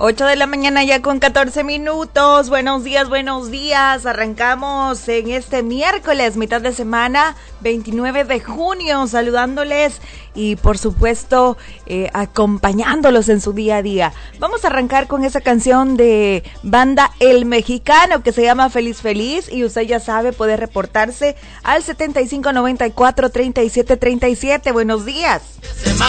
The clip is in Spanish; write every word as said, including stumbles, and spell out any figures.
ocho de la mañana ya con catorce minutos. Buenos días, buenos días. Arrancamos en este miércoles, mitad de semana, veintinueve de junio, saludándoles y por supuesto eh, acompañándolos en su día a día. Vamos a arrancar con esa canción de banda El Mexicano que se llama Feliz Feliz, y usted ya sabe, puede reportarse al setenta y cinco noventa y cuatro treinta y siete treinta y siete. Buenos días. Semana.